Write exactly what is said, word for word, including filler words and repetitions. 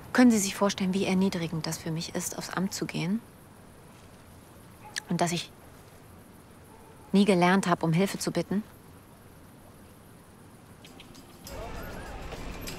Können Sie sich vorstellen, wie erniedrigend das für mich ist, aufs Amt zu gehen? Und dass ich nie gelernt habe, um Hilfe zu bitten?